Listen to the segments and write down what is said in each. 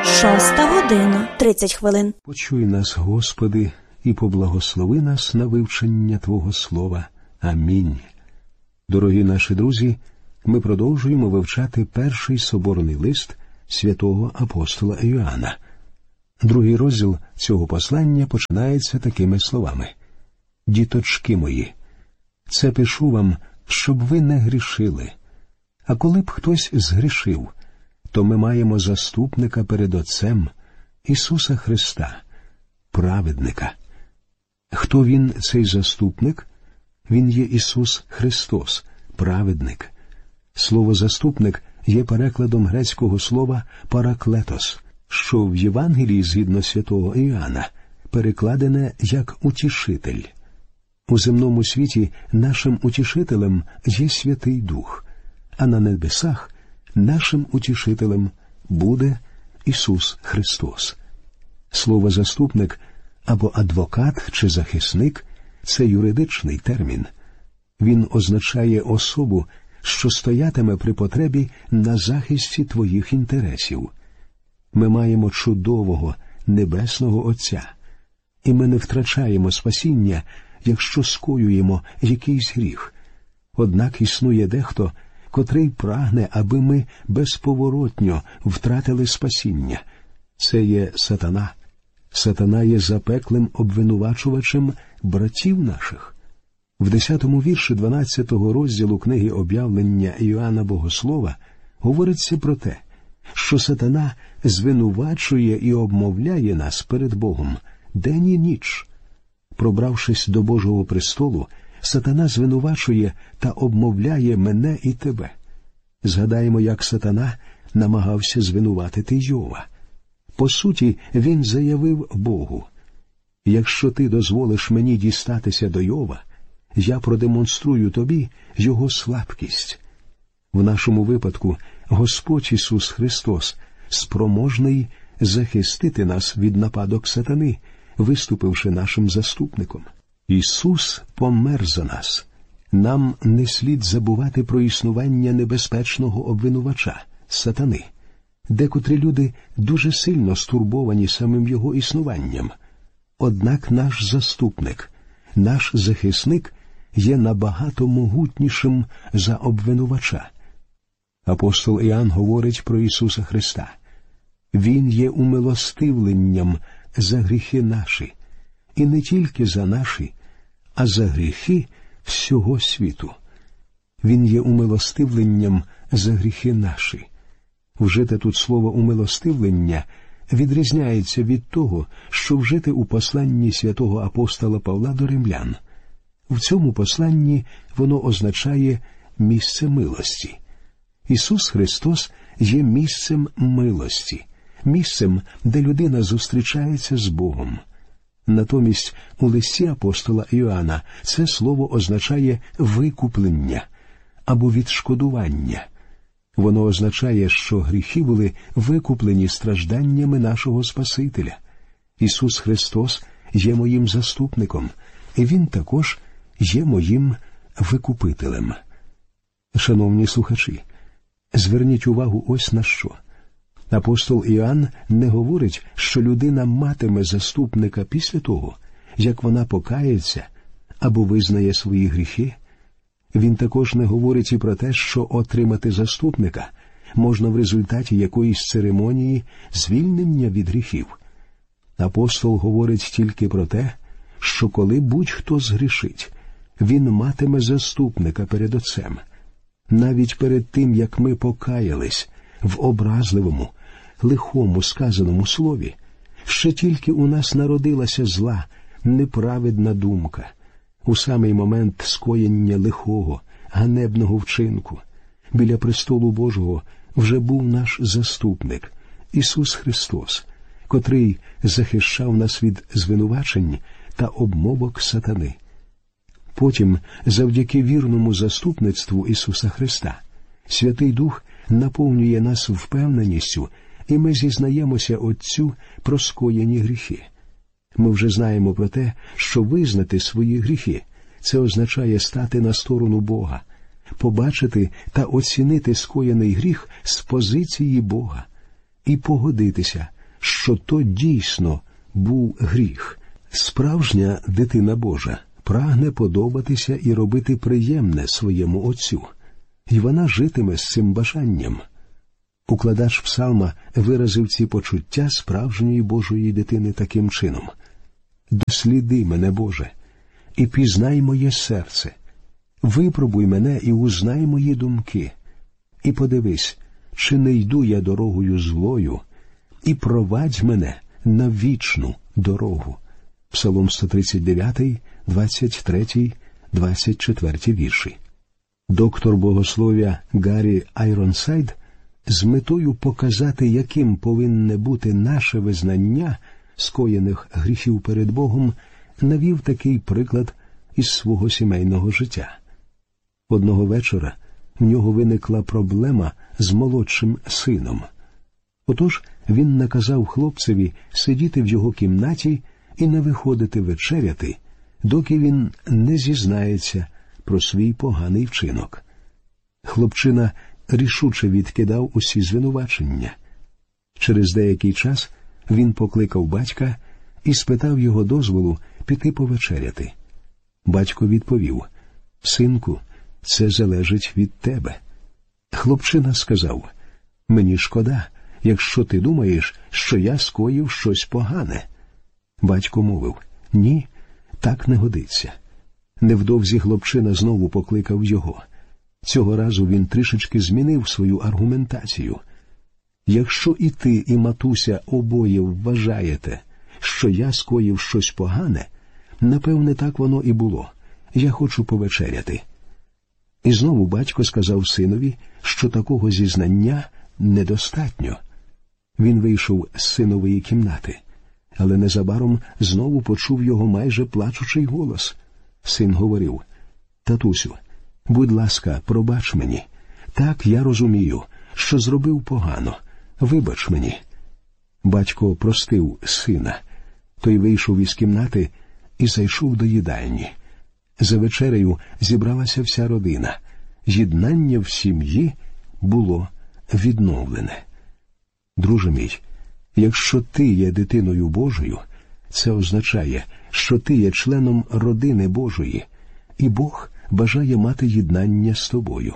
6:30. Почуй нас, Господи, і поблагослови нас на вивчення Твого Слова. Амінь. Дорогі наші друзі, ми продовжуємо вивчати перший соборний лист святого апостола Іоанна. Другий розділ цього послання починається такими словами. «Діточки мої, це пишу вам, щоб ви не грішили. А коли б хтось згрішив, то ми маємо заступника перед Отцем, Ісуса Христа, праведника». Хто він, цей заступник? Він є Ісус Христос, праведник. Слово «заступник» є перекладом грецького слова «параклетос», що в Євангелії, згідно святого Іоанна, перекладене як «утішитель». У земному світі нашим утішителем є Святий Дух, а на небесах нашим утішителем буде Ісус Христос. Слово «заступник» або «адвокат» чи «захисник» – це юридичний термін. Він означає особу, що стоятиме при потребі на захисті твоїх інтересів. Ми маємо чудового, небесного Отця, і ми не втрачаємо спасіння, якщо скоюємо якийсь гріх. Однак існує дехто, котрий прагне, аби ми безповоротньо втратили спасіння. Це є сатана. Сатана є запеклим обвинувачувачем братів наших. В 10-му вірші 12-го розділу книги «Об'явлення» Іоанна Богослова говориться про те, що сатана звинувачує і обмовляє нас перед Богом день і ніч. Пробравшись до Божого престолу, сатана звинувачує та обмовляє мене і тебе. Згадаємо, як сатана намагався звинуватити Йова. По суті, він заявив Богу: «Якщо ти дозволиш мені дістатися до Йова, я продемонструю тобі його слабкість». В нашому випадку Господь Ісус Христос спроможний захистити нас від нападок сатани, виступивши нашим заступником. Ісус помер за нас. Нам не слід забувати про існування небезпечного обвинувача – сатани. Декотрі люди дуже сильно стурбовані самим його існуванням. Однак наш заступник, наш захисник є набагато могутнішим за обвинувача. Апостол Іоанн говорить про Ісуса Христа. Він є умилостивленням за гріхи наші, і не тільки за наші, а за гріхи всього світу. Він є умилостивленням за гріхи наші. Вжите тут слово «умилостивлення» відрізняється від того, що вжите у посланні святого апостола Павла до римлян. В цьому посланні воно означає «місце милості». Ісус Христос є місцем милості, місцем, де людина зустрічається з Богом. Натомість у листі апостола Іоанна це слово означає «викуплення» або «відшкодування». Воно означає, що гріхи були викуплені стражданнями нашого Спасителя. Ісус Христос є моїм заступником, і Він також є моїм викупителем. Шановні слухачі, зверніть увагу ось на що. Апостол Іоанн не говорить, що людина матиме заступника після того, як вона покається або визнає свої гріхи. Він також не говорить і про те, що отримати заступника можна в результаті якоїсь церемонії звільнення від гріхів. Апостол говорить тільки про те, що коли будь-хто згрішить, він матиме заступника перед Отцем. Навіть перед тим, як ми покаялись в образливому, лихому сказаному слові, ще тільки у нас народилася зла, неправедна думка. У самий момент скоєння лихого, ганебного вчинку, біля престолу Божого вже був наш заступник, Ісус Христос, котрий захищав нас від звинувачень та обмовок сатани. Потім, завдяки вірному заступництву Ісуса Христа, Святий Дух наповнює нас впевненістю, і ми зізнаємося Отцю про скоєні гріхи. Ми вже знаємо про те, що визнати свої гріхи – це означає стати на сторону Бога, побачити та оцінити скоєний гріх з позиції Бога і погодитися що то дійсно був гріх. Справжня дитина Божа прагне подобатися і робити приємне своєму Отцю, і вона житиме з цим бажанням. Укладач псалма виразив ці почуття справжньої Божої дитини таким чином: «Досліди мене, Боже, і пізнай моє серце, випробуй мене і узнай мої думки, і подивись, чи не йду я дорогою злою, і провадь мене на вічну дорогу». Псалом 139, 23, 24 вірші. Доктор богослов'я Гаррі Айронсайд з метою показати, яким повинне бути наше визнання скоєних гріхів перед Богом, навів такий приклад із свого сімейного життя. Одного вечора в нього виникла проблема з молодшим сином. Отож він наказав хлопцеві сидіти в його кімнаті і не виходити вечеряти, доки він не зізнається про свій поганий вчинок. Хлопчина рішуче відкидав усі звинувачення. Через деякий час він покликав батька і спитав його дозволу піти повечеряти. Батько відповів: «Синку, це залежить від тебе». Хлопчина сказав: «Мені шкода, якщо ти думаєш, що я скоїв щось погане». Батько мовив: «Ні, так не годиться». Невдовзі хлопчина знову покликав його. Цього разу він трішечки змінив свою аргументацію. «Якщо і ти, і матуся обоє вважаєте, що я скоїв щось погане, напевне, так воно і було. Я хочу повечеряти». І знову батько сказав синові, що такого зізнання недостатньо. Він вийшов з синової кімнати, але незабаром знову почув його майже плачучий голос. Син говорив: «Татусю, будь ласка, пробач мені. Так, я розумію, що зробив погано. Вибач мені». Батько простив сина. Той вийшов із кімнати і зайшов до їдальні. За вечерею зібралася вся родина. Єднання в сім'ї було відновлене. Друже мій, якщо ти є дитиною Божою, це означає, що ти є членом родини Божої, і Бог бажає мати єднання з тобою.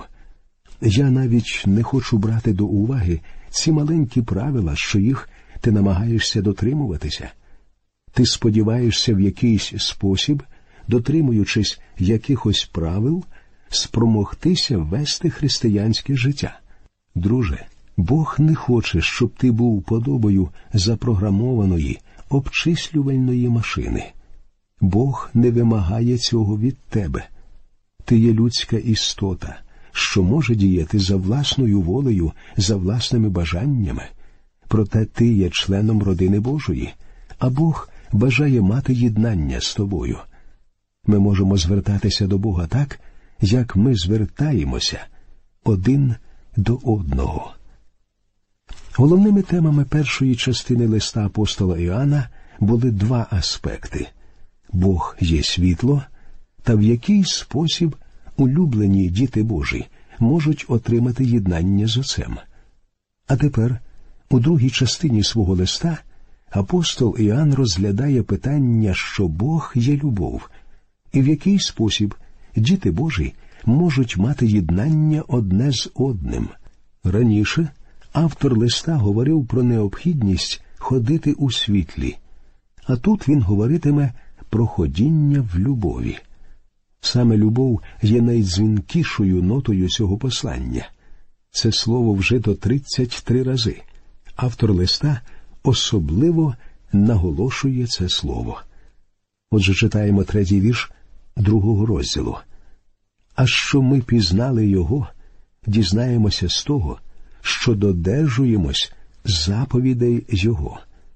Я навіть не хочу брати до уваги ці маленькі правила, що їх ти намагаєшся дотримуватися. Ти сподіваєшся в якийсь спосіб, дотримуючись якихось правил, спромогтися вести християнське життя. Друже, Бог не хоче, щоб ти був подобою запрограмованої, обчислювальної машини. Бог не вимагає цього від тебе. Ти є людська істота, що може діяти за власною волею, за власними бажаннями. Проте ти є членом родини Божої, а Бог бажає мати єднання з тобою. Ми можемо звертатися до Бога так, як ми звертаємося один до одного. Головними темами першої частини листа апостола Іоанна були два аспекти – Бог є світло, та в який спосіб улюблені діти Божі можуть отримати єднання з Отцем. А тепер, у другій частині свого листа, апостол Іоанн розглядає питання, що Бог є любов, і в який спосіб діти Божі можуть мати єднання одне з одним. Раніше автор листа говорив про необхідність ходити у світлі, а тут він говоритиме про ходіння в любові. Саме любов є найдзвінкішою нотою цього послання. Це слово вжито 33 рази. Автор листа особливо наголошує це слово. Отже, читаємо 3-й вірш 2-го розділу. «А що ми пізнали Його, дізнаємося з того, що додержуємось заповідей Його».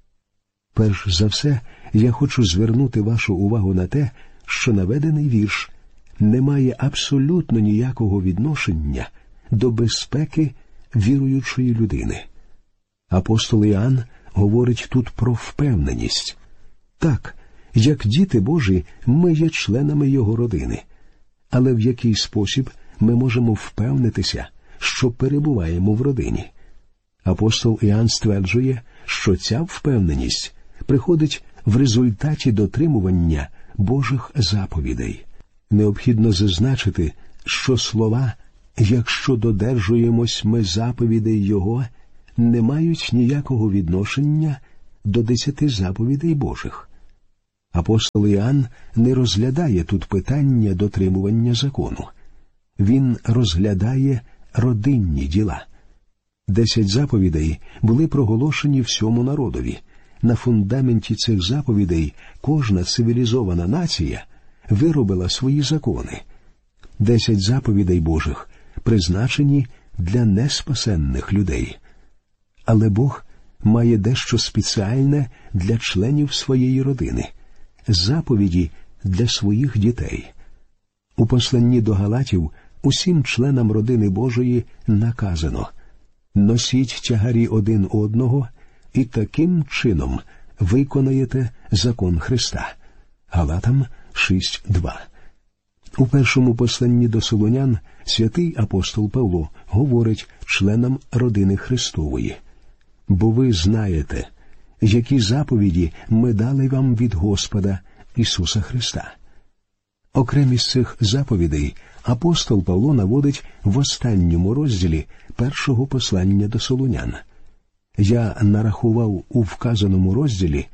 Перш за все, я хочу звернути вашу увагу на те, що наведений вірш не має абсолютно ніякого відношення до безпеки віруючої людини. Апостол Іоанн говорить тут про впевненість. Так, як діти Божі, ми є членами Його родини. Але в який спосіб ми можемо впевнитися, що перебуваємо в родині? Апостол Іоанн стверджує, що ця впевненість приходить в результаті дотримування Божих заповідей. Необхідно зазначити, що слова «якщо додержуємось ми заповідей Його» не мають ніякого відношення до 10 заповідей Божих. Апостол Іоанн не розглядає тут питання дотримування закону. Він розглядає родинні діла. 10 заповідей були проголошені всьому народові. На фундаменті цих заповідей кожна цивілізована нація виробила свої закони. 10 заповідей Божих призначені для неспасенних людей. Але Бог має дещо спеціальне для членів своєї родини – заповіді для своїх дітей. У посланні до Галатів усім членам родини Божої наказано: «Носіть тягарі один одного, і таким чином виконаєте закон Христа». Галатам 6:2. У першому посланні до Солонян святий апостол Павло говорить членам родини Христової: «Бо ви знаєте, які заповіді ми дали вам від Господа Ісуса Христа». Окремі з цих заповідей апостол Павло наводить в останньому розділі першого послання до Солонян. Я нарахував у вказаному розділі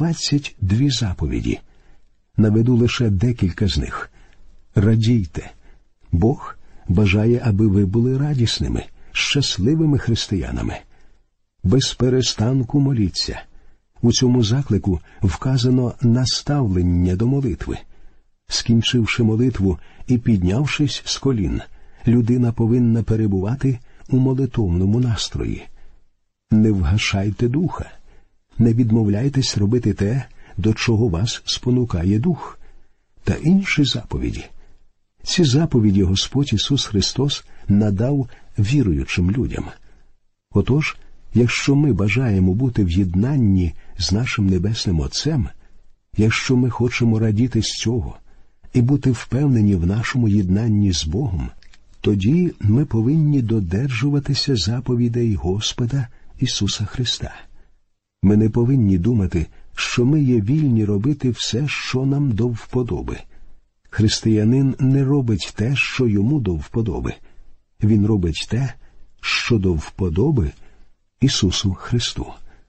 22 заповіді. Наведу лише декілька з них. Радійте. Бог бажає, аби ви були радісними, щасливими християнами. Без перестанку моліться. У цьому заклику вказано наставлення до молитви. Скінчивши молитву і піднявшись з колін, людина повинна перебувати у молитовному настрої. Не вгашайте духа. Не відмовляйтесь робити те, до чого вас спонукає дух. Та інші заповіді. Ці заповіді Господь Ісус Христос надав віруючим людям. Отож, якщо ми бажаємо бути в єднанні з нашим Небесним Отцем, якщо ми хочемо радіти з цього і бути впевнені в нашому єднанні з Богом, тоді ми повинні додержуватися заповідей Господа Ісуса Христа. Ми не повинні думати, що ми є вільні робити все, що нам до вподоби. Християнин не робить те, що йому до вподоби. Він робить те, що до вподоби Ісусу Христу.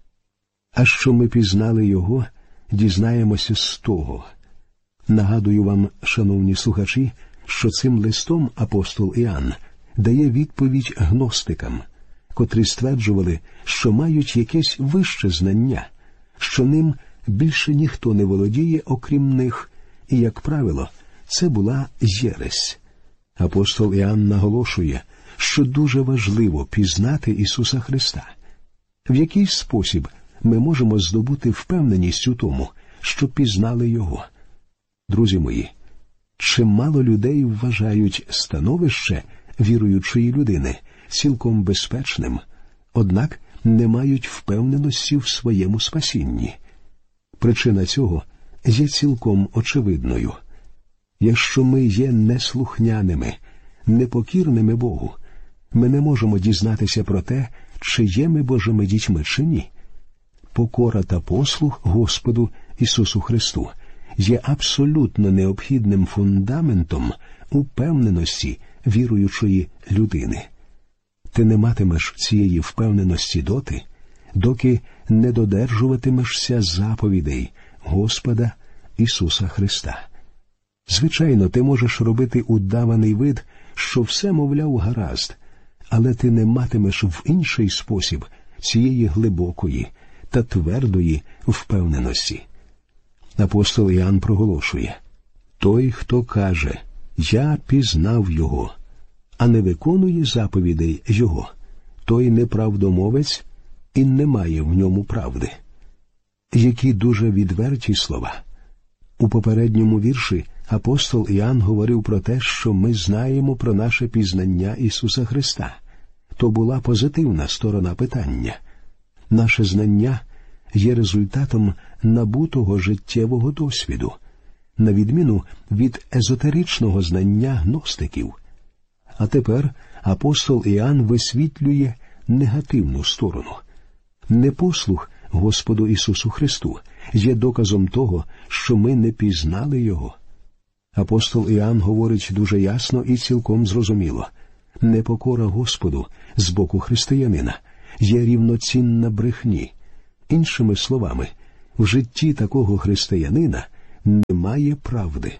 А що ми пізнали Його, дізнаємося з того. Нагадую вам, шановні слухачі, що цим листом апостол Іоанн дає відповідь гностикам, котрі стверджували, що мають якесь вище знання, що ним більше ніхто не володіє, окрім них, і, як правило, це була єресь. Апостол Іоанн наголошує, що дуже важливо пізнати Ісуса Христа. В який спосіб ми можемо здобути впевненість у тому, що пізнали Його? Друзі мої, чимало людей вважають становище віруючої людини цілком безпечним, однак не мають впевненості в своєму спасінні. Причина цього є цілком очевидною. Якщо ми є неслухняними, непокірними Богу, ми не можемо дізнатися про те, чи є ми Божими дітьми чи ні. Покора та послух Господу Ісусу Христу є абсолютно необхідним фундаментом упевненості віруючої людини. Ти не матимеш цієї впевненості доти, доки не додержуватимешся заповідей Господа Ісуса Христа. Звичайно, ти можеш робити удаваний вид, що все, мовляв, гаразд, але ти не матимеш в інший спосіб цієї глибокої та твердої впевненості. Апостол Іоанн проголошує: «Той, хто каже, я пізнав Його, а не виконує заповідей Його, той неправдомовець і не має в ньому правди». Які дуже відверті слова. У попередньому вірші апостол Іоанн говорив про те, що ми знаємо про наше пізнання Ісуса Христа. То була позитивна сторона питання. Наше знання є результатом набутого життєвого досвіду, на відміну від езотеричного знання гностиків. А тепер апостол Іоанн висвітлює негативну сторону. Непослух Господу Ісусу Христу є доказом того, що ми не пізнали Його. Апостол Іоанн говорить дуже ясно і цілком зрозуміло. Непокора Господу з боку християнина є рівноцінна брехні. Іншими словами, в житті такого християнина немає правди.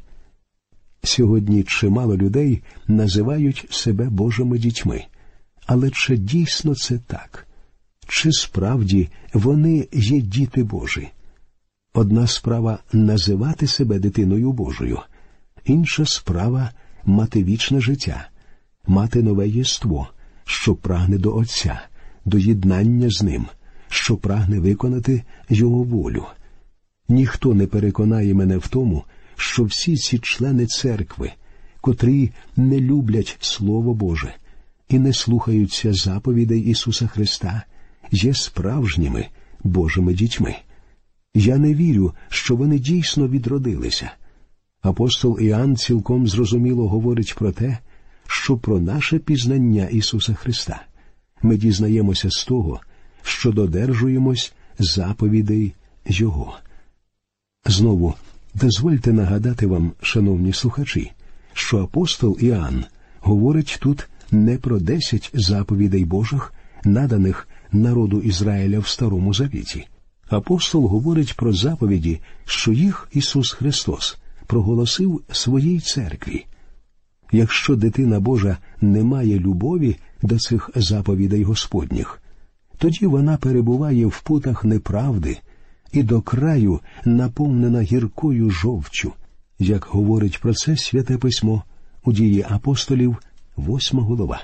Сьогодні чимало людей називають себе Божими дітьми. Але чи дійсно це так? Чи справді вони є діти Божі? Одна справа – називати себе дитиною Божою. Інша справа – мати вічне життя, мати нове єство, що прагне до Отця, до єднання з Ним, що прагне виконати Його волю. Ніхто не переконає мене в тому, що всі ці члени церкви, котрі не люблять Слово Боже і не слухаються заповідей Ісуса Христа, є справжніми Божими дітьми. Я не вірю, що вони дійсно відродилися. Апостол Іоанн цілком зрозуміло говорить про те, що про наше пізнання Ісуса Христа ми дізнаємося з того, що додержуємось заповідей Його. Знову, дозвольте нагадати вам, шановні слухачі, що апостол Іоанн говорить тут не про 10 заповідей Божих, наданих народу Ізраїля в Старому Завіті. Апостол говорить про заповіді, що їх Ісус Христос проголосив своїй церкві. Якщо дитина Божа не має любові до цих заповідей Господніх, тоді вона перебуває в путах неправди і до краю наповнена гіркою жовчю, як говорить про це Святе Письмо у Дії апостолів, 8 глава,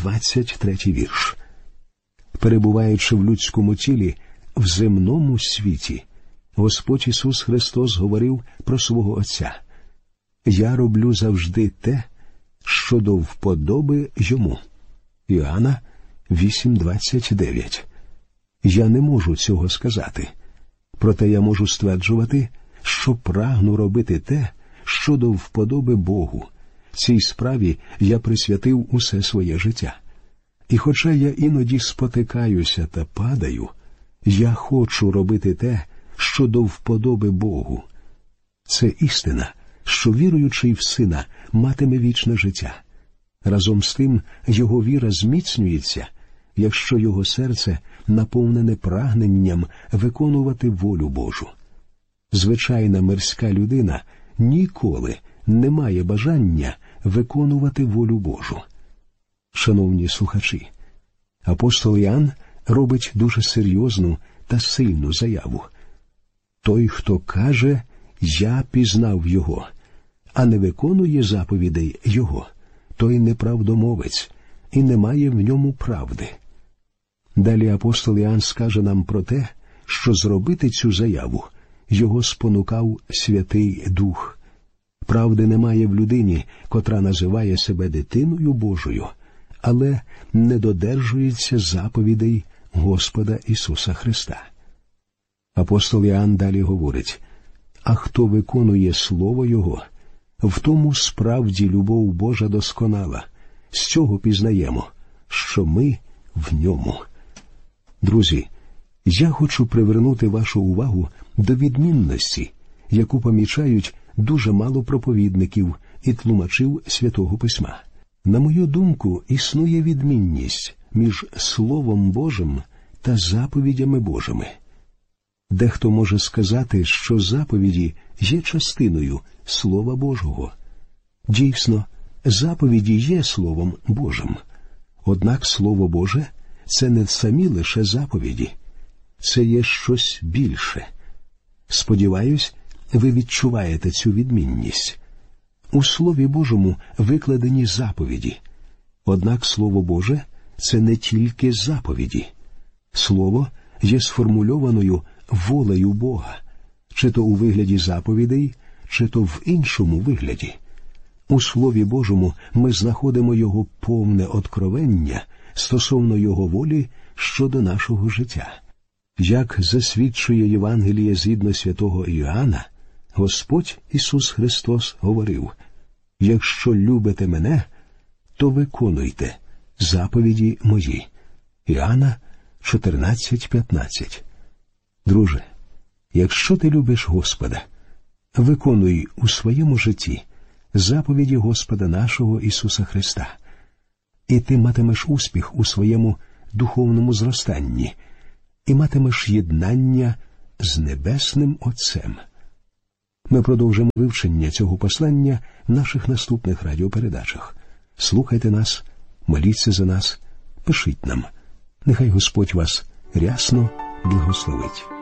23 вірш. Перебуваючи в людському тілі, в земному світі, Господь Ісус Христос говорив про свого Отця: «Я роблю завжди те, що до вподоби Йому». Іоанна 8:29. Я не можу цього сказати. Проте я можу стверджувати, що прагну робити те, що до вподоби Богу. Цій справі я присвятив усе своє життя. І хоча я іноді спотикаюся та падаю, я хочу робити те, що до вподоби Богу. Це істина, що віруючий в Сина матиме вічне життя. Разом з тим, його віра зміцнюється, якщо його серце наповнене прагненням виконувати волю Божу. Звичайна мирська людина ніколи не має бажання виконувати волю Божу. Шановні слухачі, апостол Іоанн робить дуже серйозну та сильну заяву. Той, хто каже «Я пізнав Його», а не виконує заповідей Його, той неправдомовець і не має в ньому правди. Далі апостол Іоанн скаже нам про те, що зробити цю заяву його спонукав Святий Дух. Правди немає в людині, котра називає себе дитиною Божою, але не додержується заповідей Господа Ісуса Христа. Апостол Іоанн далі говорить: «А хто виконує Слово Його, в тому справді любов Божа досконала. З цього пізнаємо, що ми в Ньому». Друзі, я хочу привернути вашу увагу до відмінності, яку помічають дуже мало проповідників і тлумачів Святого Письма. На мою думку, існує відмінність між Словом Божим та заповідями Божими. Дехто може сказати, що заповіді є частиною Слова Божого. Дійсно, заповіді є Словом Божим. Однак Слово Боже – це не самі лише заповіді. Це є щось більше. Сподіваюсь, ви відчуваєте цю відмінність. У Слові Божому викладені заповіді. Однак Слово Боже – це не тільки заповіді. Слово є сформульованою волею Бога, чи то у вигляді заповідей, чи то в іншому вигляді. У Слові Божому ми знаходимо Його повне откровення стосовно Його волі щодо нашого життя. Як засвідчує Євангеліє згідно святого Іоанна, Господь Ісус Христос говорив: «Якщо любите мене, то виконуйте заповіді мої». Іоанна 14:15. Друже, якщо ти любиш Господа, виконуй у своєму житті заповіді Господа нашого Ісуса Христа, і ти матимеш успіх у своєму духовному зростанні, і матимеш єднання з Небесним Отцем. Ми продовжимо вивчення цього послання в наших наступних радіопередачах. Слухайте нас, моліться за нас, пишіть нам. Нехай Господь вас рясно благословить.